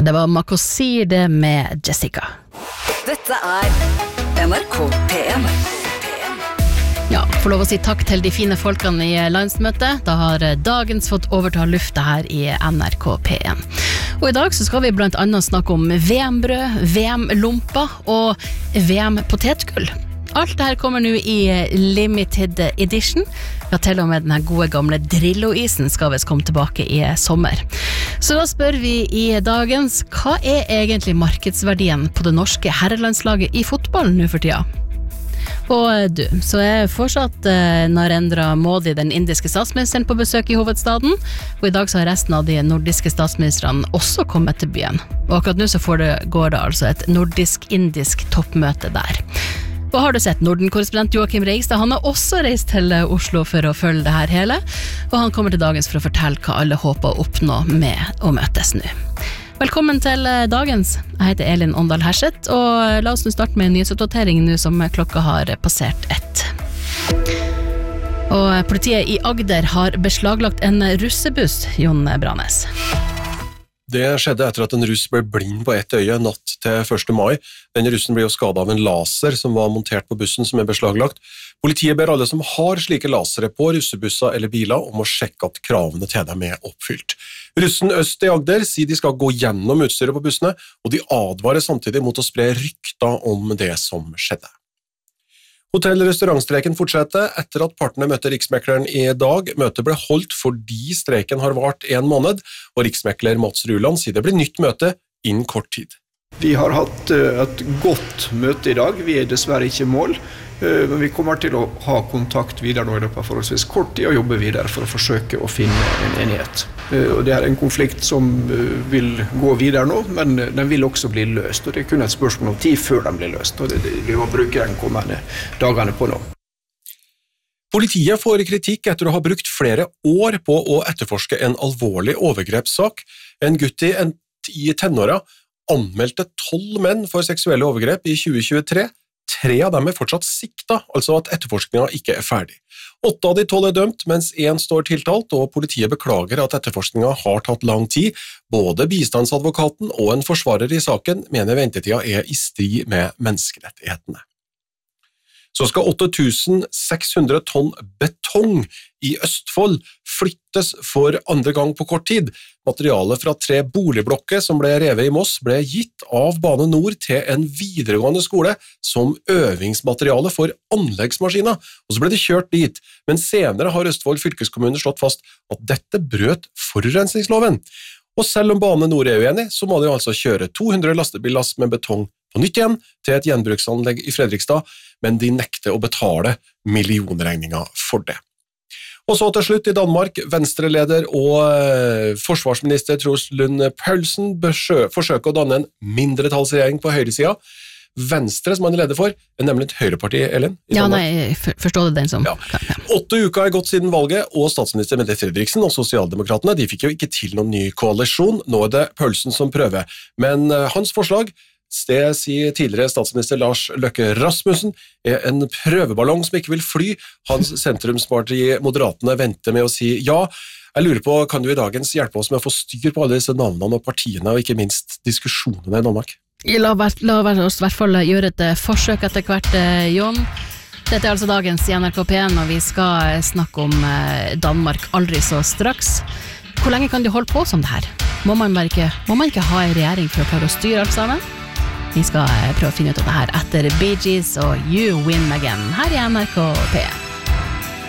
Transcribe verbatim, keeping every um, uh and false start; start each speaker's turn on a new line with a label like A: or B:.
A: Det var Makosir det med Jessica.
B: Dette er N R K P M.
A: Ja, får lov å si takk til de fine folkene i landsmøtet. Da har dagens fått overta lufta her i N R K P M. Og i dag så skal vi blant annet snakke om V M-brød, V M-lomper og V M-potetgull. Alt det her kommer nå i limited edition. Ja, til og med den her gode gamle Drillo-isen skal vi komme tilbake i sommer. Så da spør vi i dagens, hva er egentlig markedsverdien på det norske herrelandslaget i fotball nå for tida? Og du, så er fortsatt eh, Narendra Modi, den indiske statsministeren, på besøk i hovedstaden, og i dag så har resten av de nordiske statsministrene også kommet til byen. Og akkurat nå så får det, går det altså et nordisk-indisk toppmøte der. Og har du sett Norden-korrespondent Joachim Reigstad? Han har også reist til Oslo for å følge det her hele, og han kommer til dagens for å fortelle hva alle håper å oppnå med å møtes nå. Velkommen til dagens. Jeg heter Elin Åndal Herseth, og la oss nå starte med en nyhetsoppdatering nå som klokka har passert ett. Og politiet i Agder har beslaglagt en russebuss, Jon Branes.
C: Det skjedde etter at en russ ble blind på ett øye natt til første mai. Denne russen ble jo skadet av en laser som var montert på bussen som er beslaglagt. Politiet ber alle som har slike lasere på russebusser eller biler om å sjekke at kravene til dem er oppfylt. Russen Øst i Agder sier de skal gå gjennom utstyret på bussene, og de advarer samtidig mot å spre rykter om det som skjedde. Hotell-restaurantstreiken fortsetter etter at partene møtte Riksmekleren i dag. Møtet ble holdt fordi streiken har vart en måned, og Riksmekler Mats Ruland sier det blir nytt møte innen kort tid.
D: Vi har hatt et godt møte i dag. Vi er dessverre ikke i mål, men vi kommer til å ha kontakt videre nå i løpet av forholdsvis kort tid og jobbe videre for å forsøke å finne en enighet. Og det er en konflikt som vil gå videre nå, men den vil også bli løst, og det er kun et spørsmål om tid før den blir løst, og det vil vi bruke den kommende dagene på nå.
C: Politiet får kritikk etter å ha brukt flere år på å etterforske en alvorlig overgrepssak. En gutt i, en, i tenåra anmeldte tolv menn for seksuelle overgrep i tjue tjuetre. Tre av dem er fortsatt sikta, altså at etterforskningen ikke er ferdig. Åtte av de tolv er dømt, mens én står tiltalt, og politiet beklager at etterforskningen har tatt lang tid. Både bistandsadvokaten og en forsvarer i saken mener ventetida er i strid med menneskerettighetene. Så skal åtte tusen seks hundre tonn betong i Østfold flyttes for andre gang på kort tid. Materialet fra tre boligblokker som ble revet i Moss ble gitt av Bane Nor til en videregående skole som øvingsmateriale for anleggsmaskiner, og så ble det kjørt dit. Men senere har Østfold fylkeskommune slått fast at dette brøt forurensningsloven. Og selv om Bane Nor er uenig, så må de altså kjøre to hundre lastebillass med betong på nytt igjen til et gjenbruksanlegg i Fredrikstad, men de nekter å betale millionregninger for det. Og så til slutt i Danmark, Venstre-leder og forsvarsminister Troels Lund Poulsen forsøker å danne en mindretallsregjering på høyresida. Venstre, som han er leder for, er nemlig et høyreparti, Ellen?
A: Ja, nei, forstår du den som...
C: Ja. Åtte uker er gått siden valget, og statsminister Mette Fredriksen og Sosialdemokratene, de fikk jo ikke til noen ny koalisjon. Nå er det Poulsen som prøver. Men hans forslag, det sier tidligere statsminister Lars Løkke Rasmussen, er en prøveballong som ikke vil fly. Hans sentrumsparti Moderatene venter med å si ja. Jeg lurer på, kan du i dagens hjelpe oss med å få styr på alle disse navnene og partiene, og ikke minst diskusjonene i Danmark?
A: La, la oss i hvert fall gjøre et forsøk etter hvert, Jon. Dette er altså dagens i N R K P N, og vi skal snakke om Danmark aldri så straks. Hvor lenge kan de holde på som det her? Må man, bare ikke, må man ikke ha en regjering for å klare å styre alt sammen? Vi skal prøve å finne ut av det her etter Bee Gees og You Win Again her i N R K P N.